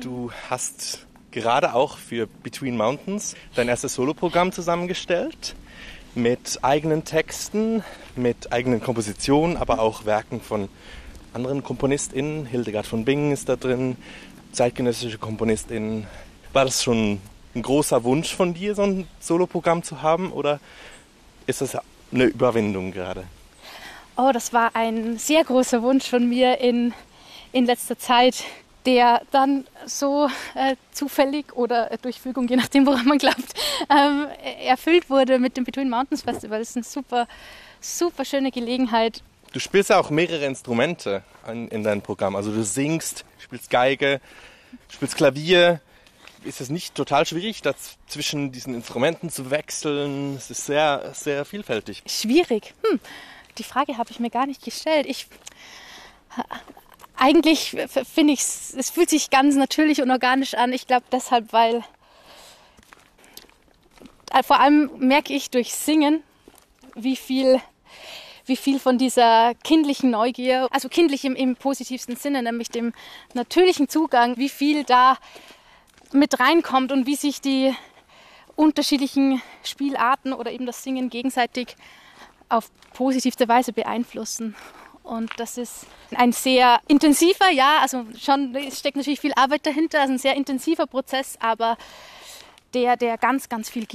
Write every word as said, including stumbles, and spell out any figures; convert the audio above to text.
Du hast gerade auch für Between Mountains dein erstes Soloprogramm zusammengestellt. Mit eigenen Texten, mit eigenen Kompositionen, aber auch Werken von anderen KomponistInnen. Hildegard von Bingen ist da drin, zeitgenössische KomponistInnen. War das schon ein großer Wunsch von dir, so ein Soloprogramm zu haben, oder ist das eine Überwindung gerade? Oh, das war ein sehr großer Wunsch von mir in, in letzter Zeit, der dann so äh, zufällig oder äh, durch Fügung, je nachdem, woran man glaubt, ähm, erfüllt wurde mit dem Between Mountains Festival. Das ist eine super, super schöne Gelegenheit. Du spielst ja auch mehrere Instrumente in, in deinem Programm. Also du singst, spielst Geige, spielst Klavier. Ist es nicht total schwierig, das zwischen diesen Instrumenten zu wechseln? Es ist sehr, sehr vielfältig. Schwierig? Hm, die Frage habe ich mir gar nicht gestellt. Ich... Eigentlich finde ich, es fühlt sich ganz natürlich und organisch an. Ich glaube deshalb, weil vor allem merke ich durch Singen, wie viel, wie viel von dieser kindlichen Neugier, also kindlich im, im positivsten Sinne, nämlich dem natürlichen Zugang, wie viel da mit reinkommt und wie sich die unterschiedlichen Spielarten oder eben das Singen gegenseitig auf positivste Weise beeinflussen. Und das ist ein sehr intensiver, ja, also schon, es steckt natürlich viel Arbeit dahinter, also ein sehr intensiver Prozess, aber der, der ganz, ganz viel gibt.